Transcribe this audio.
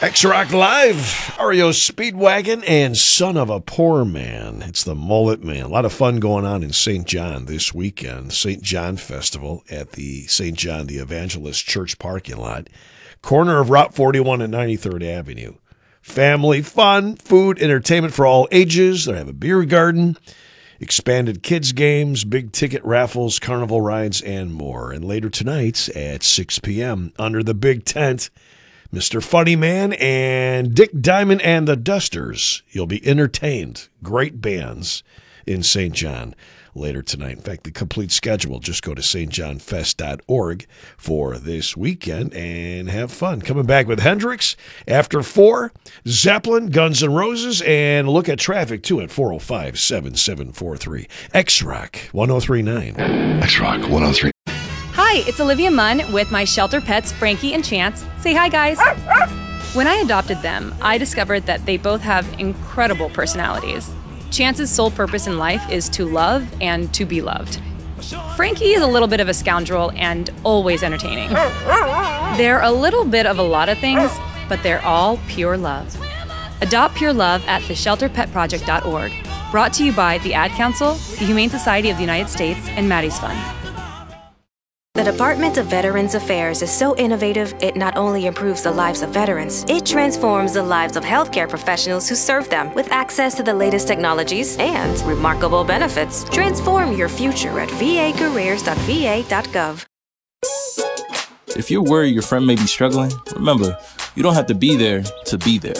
X-Rock Live, REO Speedwagon, and Son of a Poor Man. It's the Mullet Man. A lot of fun going on in St. John this weekend. St. John Festival at the St. John the Evangelist Church parking lot. Corner of Route 41 and 93rd Avenue. Family fun, food, entertainment for all ages. They have a beer garden, expanded kids games, big ticket raffles, carnival rides, and more. And later tonight at 6 p.m. under the big tent, Mr. Funny Man and Dick Diamond and the Dusters. You'll be entertained. Great bands in St. John later tonight. In fact, the complete schedule, just go to stjohnfest.org for this weekend and have fun. Coming back with Hendrix after 4, Zeppelin, Guns N' Roses, and look at traffic too at 405-7743. X-Rock 1039. X-Rock 103. Hi, it's Olivia Munn with my shelter pets, Frankie and Chance. Say hi, guys. When I adopted them, I discovered that they both have incredible personalities. Chance's sole purpose in life is to love and to be loved. Frankie is a little bit of a scoundrel and always entertaining. They're a little bit of a lot of things, but they're all pure love. Adopt pure love at theshelterpetproject.org. Brought to you by the Ad Council, the Humane Society of the United States, and Maddie's Fund. The Department of Veterans Affairs is so innovative, it not only improves the lives of veterans, it transforms the lives of healthcare professionals who serve them with access to the latest technologies and remarkable benefits. Transform your future at vacareers.va.gov. If you're worried your friend may be struggling, remember, you don't have to be there to be there.